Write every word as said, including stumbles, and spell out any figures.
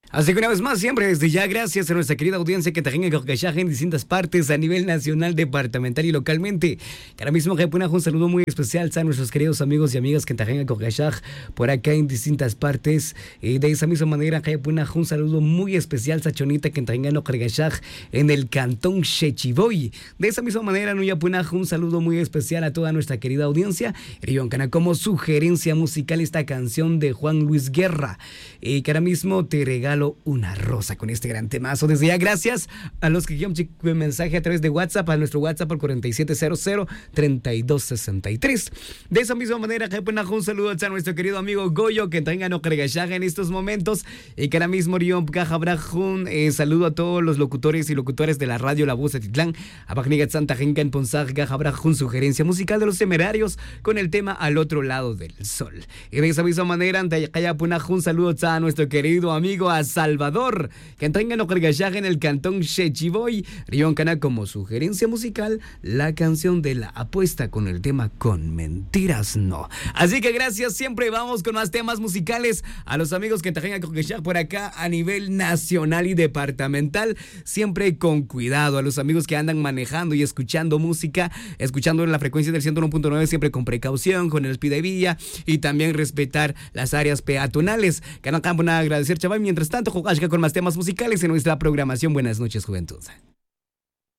Así que una vez más, siempre desde ya, gracias a nuestra querida audiencia que te en Cocayaje en distintas partes a nivel nacional, departamental y localmente. Que ahora mismo un saludo muy especial a nuestros queridos amigos y amigas que te en Cocayaje por acá en distintas partes. Y de esa misma manera, un saludo muy especial a Chonita que te en Cocayaje en el cantón Chechiboy. De esa misma manera, un saludo muy especial a toda nuestra querida audiencia. Rioncana como sugerencia musical esta canción de Juan Luis Guerra. Y que ahora mismo te regalo una rosa con este gran temazo. Desde ya, gracias a los que guían un mensaje a través de WhatsApp, a nuestro WhatsApp al cuarenta y siete cero cero, treinta y dos sesenta y tres. De esa misma manera, un saludo a nuestro querido amigo Goyo que tengan Ocargayaga en estos momentos y que ahora mismo Rion Cajabrajun, eh, saludo a todos los locutores y locutores de la radio La Voz de Titlán, a Pagnigat Santa Genca en Ponzag Cajabrajun, sugerencia musical de los Temerarios con el tema Al Otro Lado del Sol. Y de esa misma manera, un saludo a nuestro querido amigo a Salvador, que tengan Ocargayaga en el cantón Chechiboy, Rioncana como sugerencia musical, la canción de La Apuesta con el tema Con Mentiras No. Así que gracias, siempre vamos con más temas musicales a los amigos que tengan Ocargayaga por acá a nivel nacional y departamental, siempre con cuidado, a los amigos que andan manejando y escuchando música, escuchando en la frecuencia del ciento uno punto nueve, siempre con precaución, con el speed de vía y también respetar las áreas peatonales. Que no acaban a agradecer, chaval. Mientras tanto, Jugashka con más temas musicales en nuestra programación. Buenas noches, juventud.